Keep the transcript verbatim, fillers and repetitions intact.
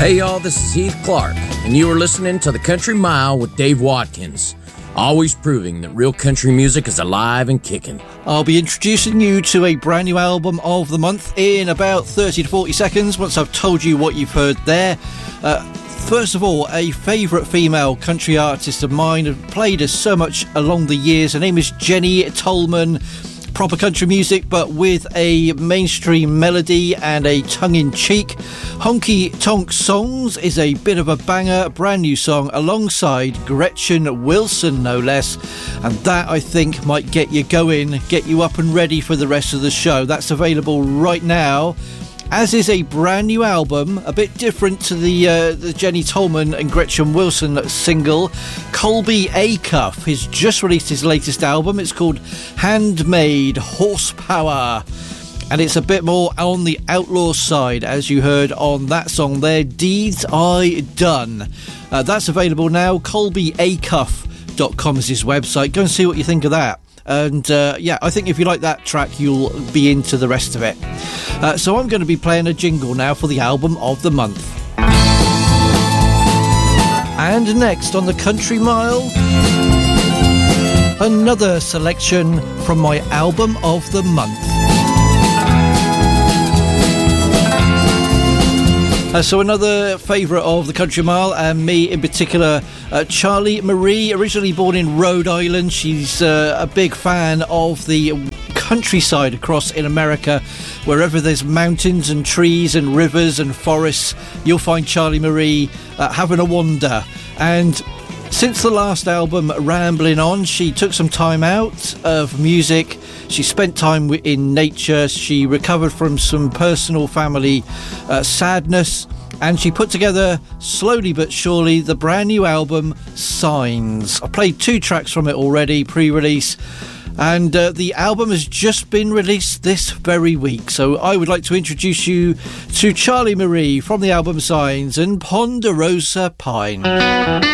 Hey y'all, this is Heath Clark, and you are listening to The Country Mile with Dave Watkins. Always proving that real country music is alive and kicking. I'll be introducing you to a brand new album of the month in about thirty to forty seconds once I've told you what you've heard there. Uh, first of all, a favourite female country artist of mine, have played us so much along the years. Her name is Jenny Tolman. Proper country music, but with a mainstream melody and a tongue-in-cheek. Honky Tonk Songs is a bit of a banger, a brand new song alongside Gretchen Wilson, no less. And that, I think, might get you going, get you up and ready for the rest of the show. That's available right now, as is a brand new album, a bit different to the uh, the Jenny Tolman and Gretchen Wilson single. Colby Acuff has just released his latest album. It's called Handmade Horsepower, and it's a bit more on the outlaw side, as you heard on that song there, Deeds I Done. Uh, that's available now. colby acuff dot com is his website. Go and see what you think of that. And uh, yeah, I think if you like that track, you'll be into the rest of it. Uh, so I'm going to be playing a jingle now for the album of the month. And next on the Country Mile, another selection from my album of the month. Uh, so another favourite of the Country Mile, and me in particular, uh, Charlie Marie, originally born in Rhode Island. She's uh, a big fan of the countryside across in America. Wherever there's mountains and trees and rivers and forests, you'll find Charlie Marie uh, having a wander. And since the last album, Rambling On, she took some time out of music. She spent time in nature. She recovered from some personal family uh, sadness, and she put together, slowly but surely, the brand new album Signs. I played two tracks from it already, pre-release, and uh, the album has just been released this very week. So I would like to introduce you to Charlie Marie from the album Signs and Ponderosa Pine.